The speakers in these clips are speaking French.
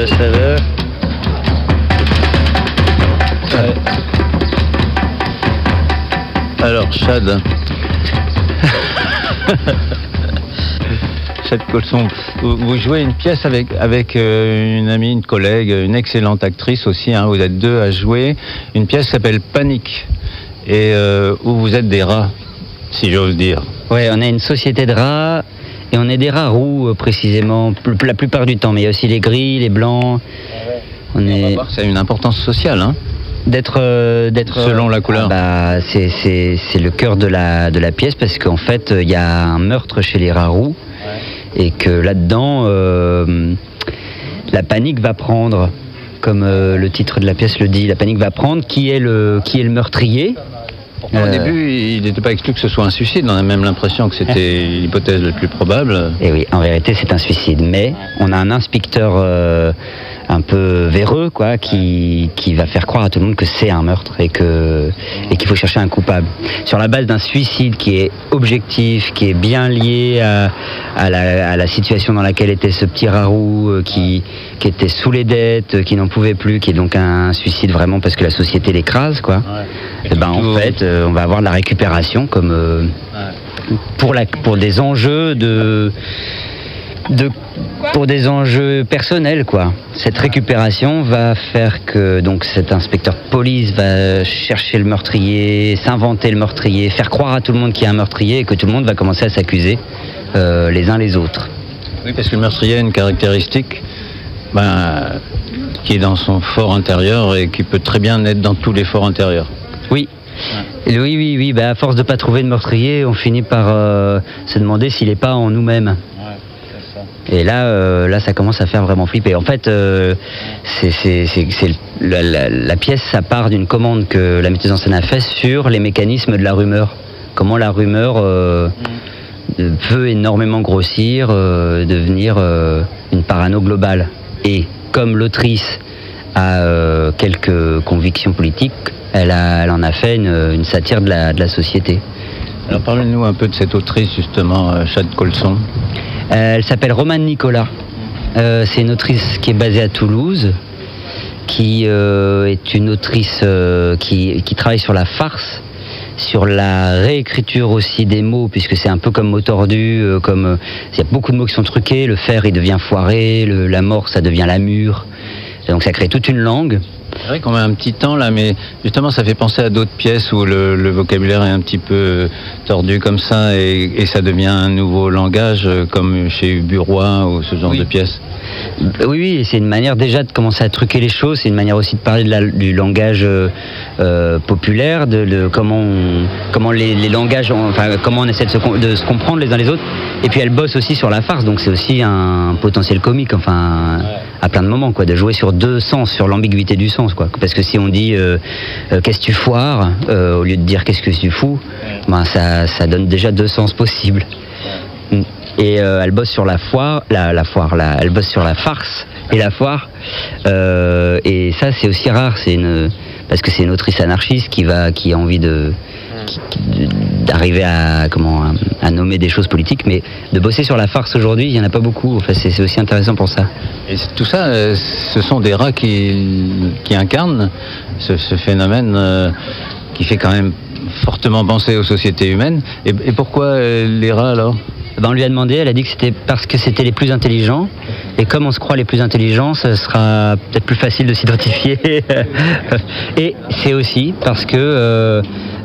ça va. Ouais. Alors, Chad. Chad Colson, vous jouez une pièce avec une amie, une collègue, une excellente actrice aussi, hein, vous êtes deux à jouer, une pièce qui s'appelle Panique, et où vous êtes des rats, si j'ose dire. Ouais, on est une société de rats, et on est des rats roux précisément, la plupart du temps, mais il y a aussi les gris, les blancs. On va voir que ça a une importance sociale, hein. D'être selon la couleur. C'est le cœur de la pièce, parce qu'en fait il y a un meurtre chez les rats roux, et que là-dedans la panique va prendre, comme le titre de la pièce le dit, la panique va prendre qui est le meurtrier. Au début, il n'était pas exclu que ce soit un suicide, on a même l'impression que c'était l'hypothèse la plus probable. Et oui, en vérité c'est un suicide, mais on a un inspecteur un peu véreux, quoi, qui va faire croire à tout le monde que c'est un meurtre et qu'il faut chercher un coupable. Sur la base d'un suicide qui est objectif, qui est bien lié à la situation dans laquelle était ce petit rarou qui était sous les dettes, qui n'en pouvait plus, qui est donc un suicide vraiment parce que la société l'écrase, quoi. Et ben en fait, on va avoir de la récupération comme pour des enjeux pour des enjeux personnels, quoi. Cette récupération va faire que donc cet inspecteur de police va chercher le meurtrier, s'inventer le meurtrier, faire croire à tout le monde qu'il y a un meurtrier et que tout le monde va commencer à s'accuser les uns les autres. Oui, parce que le meurtrier a une caractéristique qui est dans son fort intérieur et qui peut très bien être dans tous les forts intérieurs. Oui. Oui. À force de ne pas trouver de meurtrier, on finit par se demander s'il n'est pas en nous-mêmes. Et là, ça commence à faire vraiment flipper. En fait, la pièce, ça part d'une commande que la metteuse en scène a faite sur les mécanismes de la rumeur. Comment la rumeur peut énormément grossir, devenir une parano globale. Et comme l'autrice a quelques convictions politiques, elle en a fait une satire de la société. Alors parlez-nous un peu de cette autrice, justement, Chad Colson. Elle s'appelle Romane Nicolas. C'est une autrice qui est basée à Toulouse, qui est une autrice qui travaille sur la farce, sur la réécriture aussi des mots, puisque c'est un peu comme mot tordu, il y a beaucoup de mots qui sont truqués, le fer il devient foiré, la mort ça devient la mûre, donc ça crée toute une langue. C'est vrai qu'on met un petit temps là, mais justement ça fait penser à d'autres pièces où le vocabulaire est un petit peu tordu comme ça et ça devient un nouveau langage comme chez Burois ou ce genre de pièces. Oui, c'est une manière déjà de commencer à truquer les choses, c'est une manière aussi de parler du langage populaire, de comment les langages, comment on essaie de se comprendre les uns les autres. Et puis elle bosse aussi sur la farce, donc c'est aussi un potentiel comique, à plein de moments, quoi, de jouer sur deux sens, sur l'ambiguïté du sens, quoi. Parce que si on dit qu'est-ce que tu foires au lieu de dire qu'est-ce que tu fous, ça donne déjà deux sens possibles. Et elle bosse sur elle bosse sur la farce et la foire. Et ça, c'est aussi rare. Parce que c'est une autrice anarchiste qui a envie d'arriver à nommer des choses politiques, mais de bosser sur la farce aujourd'hui, il n'y en a pas beaucoup. Enfin, c'est aussi intéressant pour ça. Et tout ça, ce sont des rats qui incarnent ce phénomène qui fait quand même fortement penser aux sociétés humaines. Et pourquoi les rats alors ? On lui a demandé, elle a dit que c'était parce que c'était les plus intelligents, et comme on se croit les plus intelligents, ça sera peut-être plus facile de s'identifier. Et c'est aussi parce que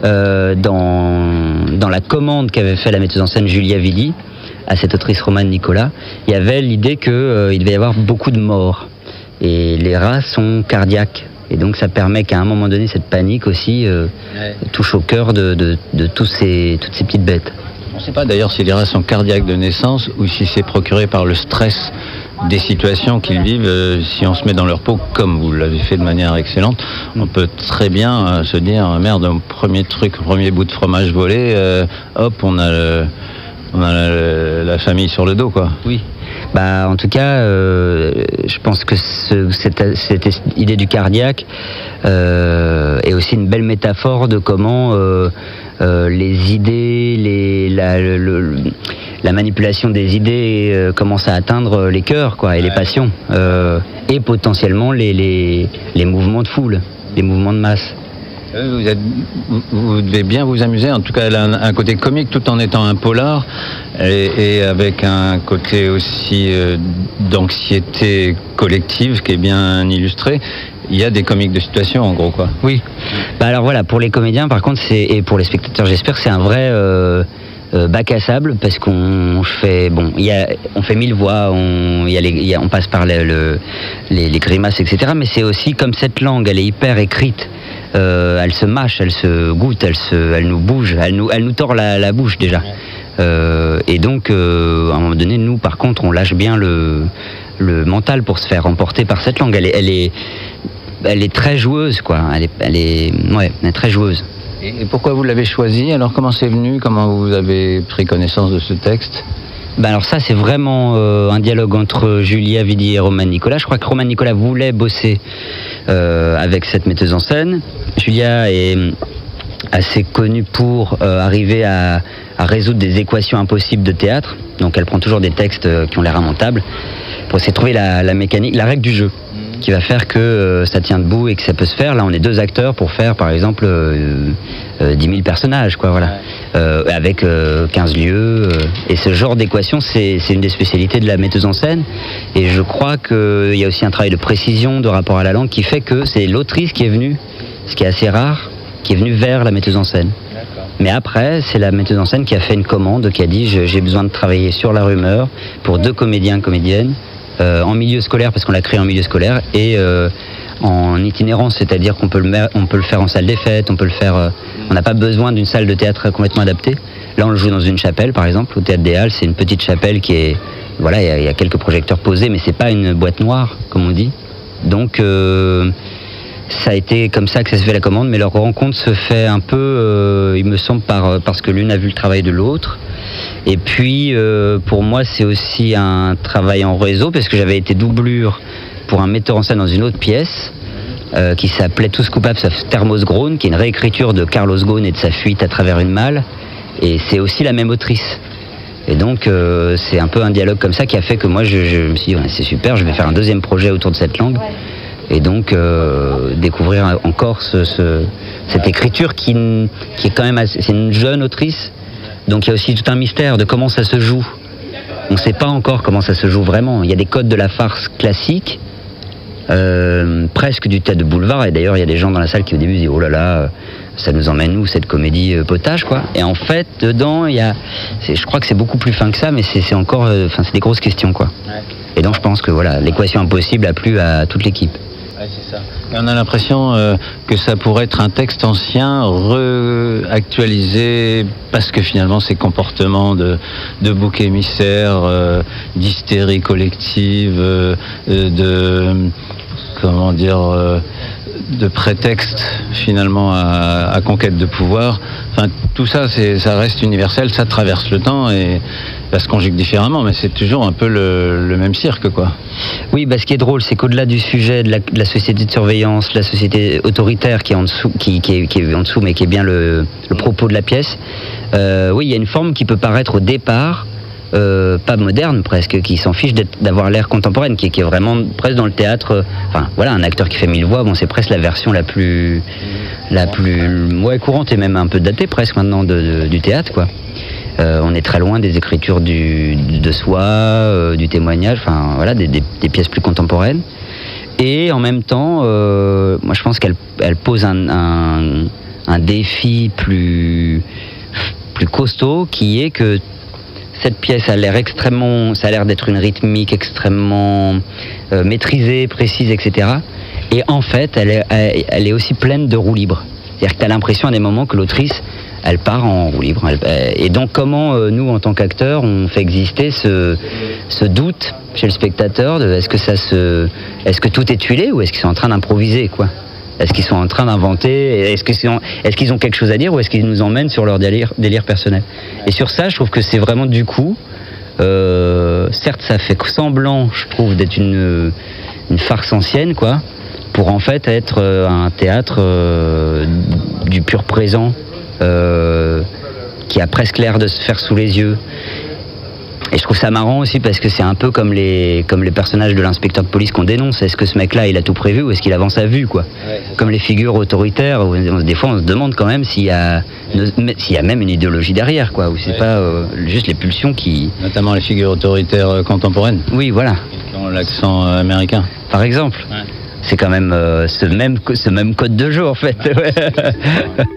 dans la commande qu'avait fait la metteuse en scène Julia Villi à cette autrice Romane Nicolas, il y avait l'idée qu'il devait y avoir beaucoup de morts, et les rats sont cardiaques. Et donc ça permet qu'à un moment donné, cette panique aussi touche au cœur de toutes ces petites bêtes. On ne sait pas d'ailleurs si les rats sont cardiaques de naissance ou si c'est procuré par le stress des situations qu'ils vivent. Si on se met dans leur peau, comme vous l'avez fait de manière excellente, on peut très bien se dire merde, un premier bout de fromage volé, hop, on a la famille sur le dos, quoi. Oui. En tout cas, je pense que cette idée du cardiaque est aussi une belle métaphore de comment les idées, la manipulation des idées commence à atteindre les cœurs, quoi, et les passions, et potentiellement les mouvements de foule, les mouvements de masse. Vous devez bien vous amuser, en tout cas elle a un côté comique tout en étant un polar et avec un côté aussi d'anxiété collective qui est bien illustré. Il y a des comiques de situation en gros, quoi. Oui. Alors voilà, pour les comédiens par contre et pour les spectateurs j'espère, c'est un vrai bac à sable parce qu'on fait on fait 1000 voix, on passe par les grimaces, etc. Mais c'est aussi comme cette langue, elle est hyper écrite. Elle se mâche, elle se goûte, elle nous bouge, elle nous tord la bouche déjà. Et donc, à un moment donné, nous, par contre, on lâche bien le mental pour se faire emporter par cette langue. Elle est très joueuse, quoi. Elle est très joueuse. Et pourquoi vous l'avez choisi? Alors, comment c'est venu? Comment vous avez pris connaissance de ce texte? Alors ça, c'est vraiment un dialogue entre Julia Vidy et Romane Nicolas. Je crois que Romane Nicolas voulait bosser avec cette metteuse en scène. Julia est assez connue pour arriver à résoudre des équations impossibles de théâtre. Donc elle prend toujours des textes qui ont l'air immontables pour essayer de trouver la mécanique, la règle du jeu qui va faire que ça tient debout et que ça peut se faire. Là, on est 2 acteurs pour faire, par exemple, 10 000 personnages, quoi, voilà. Avec 15 lieux. Et ce genre d'équation, c'est une des spécialités de la metteuse en scène. Et je crois qu'il y a aussi un travail de précision, de rapport à la langue, qui fait que c'est l'autrice qui est venue, ce qui est assez rare, qui est venue vers la metteuse en scène. Mais après, c'est la metteuse en scène qui a fait une commande, qui a dit j'ai besoin de travailler sur la rumeur pour 2 comédiens, comédiennes, en milieu scolaire, parce qu'on l'a créé en milieu scolaire, et en itinérance, c'est-à-dire qu'on peut le faire en salle des fêtes, on peut le faire. On n'a pas besoin d'une salle de théâtre complètement adaptée. Là, on le joue dans une chapelle, par exemple, au Théâtre des Halles. C'est une petite chapelle qui est, voilà, il y a quelques projecteurs posés, mais c'est pas une boîte noire, comme on dit. Donc, ça a été comme ça que ça se fait la commande, mais leur rencontre se fait un peu, il me semble, parce que l'une a vu le travail de l'autre. Et puis, pour moi, c'est aussi un travail en réseau, parce que j'avais été doublure pour un metteur en scène dans une autre pièce qui s'appelait Tous coupables sauf Thermos Ghosn, qui est une réécriture de Carlos Ghosn et de sa fuite à travers une malle. Et c'est aussi la même autrice. Et donc, c'est un peu un dialogue comme ça qui a fait que moi, je me suis dit, ouais, c'est super, je vais faire un 2e projet autour de cette langue. Et donc, découvrir encore cette écriture qui est quand même c'est une jeune autrice. Donc, il y a aussi tout un mystère de comment ça se joue. On ne sait pas encore comment ça se joue vraiment. Il y a des codes de la farce classique, presque du théâtre de boulevard. Et d'ailleurs, il y a des gens dans la salle qui au début disent « Oh là là, ça nous emmène où cette comédie potage, quoi ?» Et en fait, dedans, je crois que c'est beaucoup plus fin que ça, mais c'est encore, c'est des grosses questions, quoi. Ouais. Et donc, je pense que voilà, l'équation impossible a plu à toute l'équipe. Ouais, c'est ça. Et on a l'impression que ça pourrait être un texte ancien réactualisé parce que finalement ces comportements de bouc émissaire, d'hystérie collective, de prétexte finalement à conquête de pouvoir. Enfin, tout ça, ça reste universel, ça traverse le temps et ça se conjugue différemment, mais c'est toujours un peu le même cirque, quoi. Oui, ce qui est drôle, c'est qu'au-delà du sujet de la société de surveillance, la société autoritaire qui est en dessous, qui est en dessous, mais qui est bien le propos de la pièce. Oui, il y a une forme qui peut paraître au départ pas moderne presque, qui s'en fiche d'avoir l'air contemporaine, qui est vraiment presque dans le théâtre. Enfin, voilà, un acteur qui fait 1000 voix, bon, c'est presque la version la plus courante et même un peu datée presque maintenant du théâtre, quoi. On est très loin des écritures de soi, du témoignage, enfin voilà, des pièces plus contemporaines. Et en même temps, moi je pense qu'elle pose un défi plus costaud, qui est que cette pièce ça a l'air d'être une rythmique extrêmement maîtrisée, précise, etc. Et en fait, elle est aussi pleine de roue libre. C'est-à-dire que tu as l'impression à des moments que l'autrice, elle part en roue libre. Et donc comment nous, en tant qu'acteurs, on fait exister ce doute chez le spectateur de est-ce que tout est tuilé ou est-ce qu'ils sont en train d'improviser, quoi? Est-ce qu'ils sont en train d'inventer? Est-ce qu'ils ont quelque chose à dire ou est-ce qu'ils nous emmènent sur leur délire personnel? Et sur ça, je trouve que c'est vraiment du coup. Certes, ça fait semblant, je trouve, d'être une farce ancienne, quoi, pour en fait être un théâtre du pur présent, qui a presque l'air de se faire sous les yeux. Et je trouve ça marrant aussi parce que c'est un peu comme les personnages de l'inspecteur de police qu'on dénonce. Est-ce que ce mec-là, il a tout prévu ou est-ce qu'il avance à vue, quoi? Ouais, comme les figures autoritaires, des fois on se demande quand même s'il y a même une idéologie derrière, quoi, ou c'est pas juste les pulsions qui... Notamment les figures autoritaires contemporaines. Oui, voilà. Qui ont l'accent américain. Par exemple. Ouais. C'est quand même ce même code de jeu, en fait. Ouais.